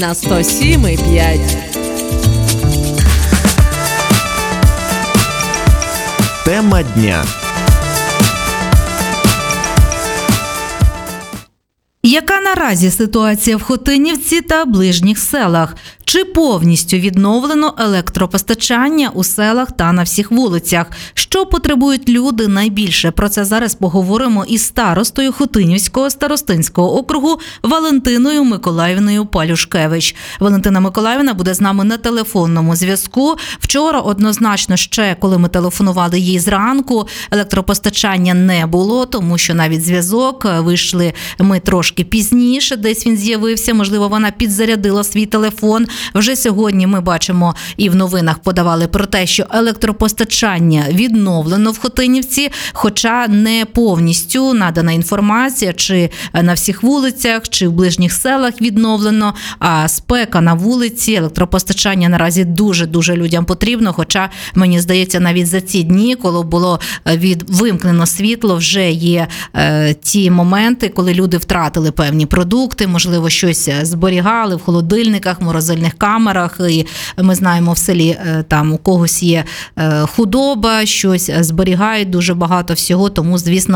На 107,5. Тема дня. Яка наразі ситуація в Хотинівці та ближніх селах? Чи повністю відновлено електропостачання у селах та на всіх вулицях? Що потребують люди найбільше? Про це зараз поговоримо із старостою Хотинівського старостинського округу Валентиною Миколаївною Палюшкевич. Валентина Миколаївна буде з нами на телефонному зв'язку. Вчора однозначно ще, коли ми телефонували їй зранку, електропостачання не було, тому що навіть зв'язок вийшли ми трошки пізніше, десь він з'явився, можливо, вона підзарядила свій телефон. Вже сьогодні ми бачимо і в новинах подавали про те, що електропостачання відновлено в Хотинівці, хоча не повністю надана інформація, чи на всіх вулицях, чи в ближніх селах відновлено, а спека на вулиці, електропостачання наразі дуже-дуже людям потрібно, хоча, мені здається, навіть за ці дні, коли було вимкнено світло, вже є ті моменти, коли люди втратили певні продукти, можливо, щось зберігали в холодильниках, морозильних камерах, і ми знаємо в селі там у когось є худоба, щось зберігають, дуже багато всього, тому, звісно,